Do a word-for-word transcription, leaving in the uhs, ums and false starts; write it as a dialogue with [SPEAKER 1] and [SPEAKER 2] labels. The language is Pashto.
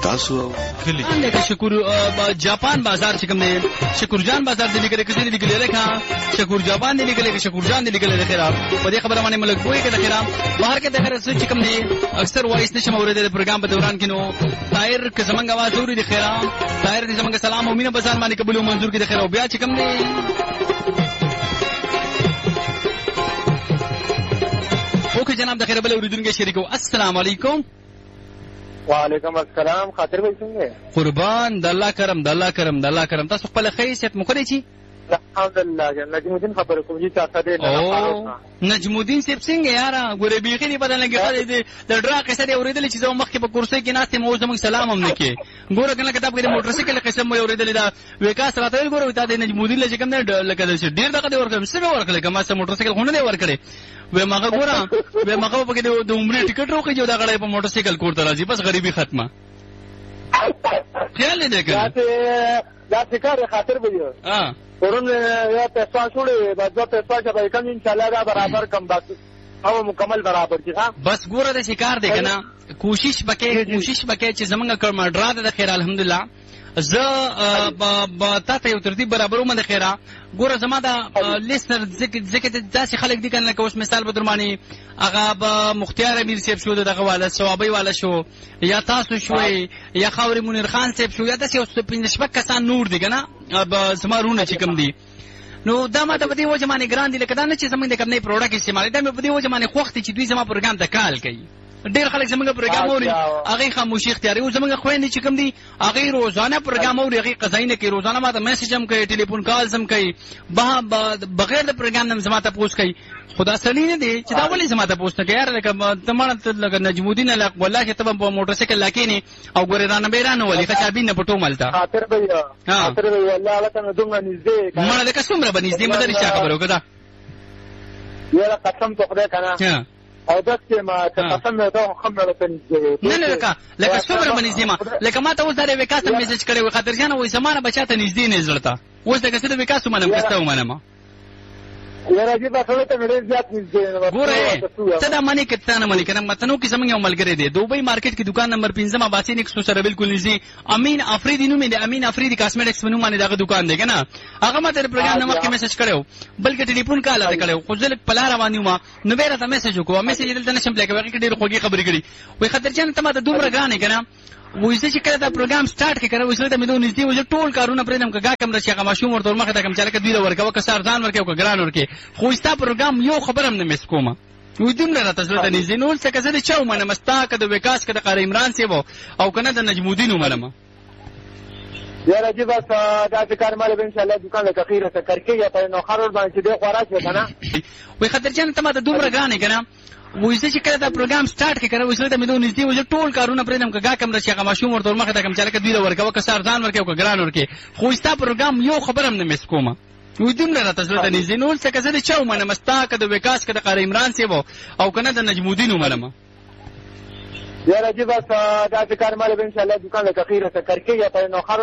[SPEAKER 1] تاسو
[SPEAKER 2] کلی لکه شکر جاپان بازار چې کوم دی شکر جان بازار دی لیکل کسي دی لیکل لکه شکر جاپان دی لیکل شکر جان دی لیکل د خیرات په دې خبره باندې ملک وایي کده خیرات بهر کې د خیرات چې کوم دی اکثر وایس نشم اوریدل د پروګرام په دوران کې نو طاهر که زمنګ आवाज اوري د خیرات طاهر دې زمنګ سلام او مینه بازار باندې قبول او منظور کې د خیرات بیا چې کوم دی اوکے جناب د خیر بل اوریدونکو شریکو السلام علیکم
[SPEAKER 3] وعلیکم السلام خاطر بھائی څنګه
[SPEAKER 2] قربان د الله کرم د الله کرم د الله کرم تاسو خپل خیریت مو کړی چی
[SPEAKER 3] الحمدلله نجم الدین خبر کوم چې تاسو دې
[SPEAKER 2] نه نجم الدین سیب څنګه یاره ګوره بیخي نه بدل لګی دی د ډرا قصه دی اوریدل چې زما مخکې په کرسي کې ناست مو زموږ سلام هم نکي ګوره کنه کتاب کې موټر سایکل قسم مو اوریدل دا وکاس راته ګوره وتا د نجم الدین لږ کم نه لکه ډیر دغه دی ورکړم څه ورکړل کما سم موټر سایکل خونه دی ورکړي و ماغه ګوره و ماغه په کې د عمرې ټیکټ روکي جو دا غړې په موټر سایکل کوړه راځي بس غریبي ختمه خیال دې کړه
[SPEAKER 3] دا څه کار خاطر بھائی
[SPEAKER 2] ها
[SPEAKER 3] ورن یا پیسہ چھوڑے بس دو پیسہ جب کم انشاءاللہ دا برابر کم بس او مکمل برابر کی ها
[SPEAKER 2] بس ګوره د شکار دی کنه کوشش وکې کوشش وکې چې زمونږ کړم ډرا د خیر الحمدلله ز با تا ته یو ترتیب برابرو مده خیره ګوره زما دا لیسنر ځکه داسې خلک دي کنه که اوس مثال به درمانی هغه به مختیار امیر صاحب شو دغه والا ثوابي والا شو یا تاسو شوي یا خاوري منیر خان صاحب شو یا داسې اوس پنځه شپږ کسان نور دي کنه به زمارونه چې کوم دي نو دا ماته په دې وجه باندې ګران دي لکه دا نه چې زمونږ د کوم نه پروډکټ استعمال دا په دې وجه باندې خوښ دي چې دوی زما پروګرام ته کال کوي ډیر خلک زمونږ پروګرام اوري هغه خاموشي اختیاري او زمونږ خويندې چې کوم دي هغه روزانه پروګرام اوري هغه قضاینه کوي روزانه ماته میسج هم کوي ټلیفون کال هم کوي بغیر د پروګرام نم زما ته پوښت کوي خدا سړی نه دی چې دا ولې زما ته پوښتنه کوي یار لکه تمانه لکه نجم الدین لک والله چې تبه په موټر سایکل لکینی او ګورې رانه بیرانه ولې خچابین نه پټو ملتا
[SPEAKER 3] خاطر بھیا خاطر بھیا الله الله ته دومره نږدې
[SPEAKER 2] مړه لکه څومره بنږدې مده رښتیا خبرو کړه
[SPEAKER 3] یاره قسم ته خدای کنه او داسې ما قسم مې دا خم نه لته
[SPEAKER 2] نه نه لکه لکه څومره بنږدې ما لکه ما ته اوس دا وکاس میسج کړي و خاطر جان وې زمانه بچاته نږدې نه زړتا اوس دا کسه د وکاس منم کسته ومنم
[SPEAKER 3] یاره چې دا ټول ته مې زیات نږدې
[SPEAKER 2] ګوره څه دا مانی کتانه مانی کنه متنو کې زمونږ یو ملګری دی دوبۍ مارکیټ کې دکان نمبر پنځم عباسین ایک سو سره بالکل نږدې امین افریدی نوم دی امین افریدی کاسمیټکس نوم باندې دغه دکان دی کنه هغه ماته پروګرام نمبر کې میسج کړو بلکې ټلیفون کال راته کړو خو ځل په لار باندې ما نو بیره ته میسج وکړو میسج دلته نشم پلی کوي کې ډېر خوږی خبرې کړي وای خاطر جان ته ما ته دومره غانې کنه وای چې کله دا پروګرام سٹارټ کې کړو وسله ته مې دوه نږدې وځ ټول کارونه پرېدم کګه کم راشي هغه ماشوم ورته مخه ته کم چاله کې دوی ورکو که سارزان ورکو که ګران ورکو خو ستا پروګرام یو خبرم نه مس کومه وې دومره راته زړه ته نږدې نو څه کزه د چاو منه مستا کده وکاس کده قاری عمران سی وو او کنه د نجم الدین ومنه
[SPEAKER 3] یاره چې بس دا کار مال به ان شاء الله دکان له کخیره ته کرکې یا په نو خرور باندې دې خوراک وکنه
[SPEAKER 2] وای خاطر جان ته ما ته دومره غانې کنه وای چې کله دا پروګرام سٹارټ کې کړو وسله ته مې دوه نږدې وځ ټول کارونه پرېدم کګه کم راشي هغه ماشوم ورته مخه ته کم چاله کې دوی ورکو که سارزان ورکو که ګران ورکو خو ستا پروګرام یو خبرم نه مس کومه وې دومره راته زړه ته نږدې نو څه کزه د چاو منه مستا کده وکاس کده قاری عمران سی وو او کنه د نجم الدین ومنه
[SPEAKER 3] یاره چې بس دا کار مال به ان شاء الله دکان له کخیره ته کرکې یا په نو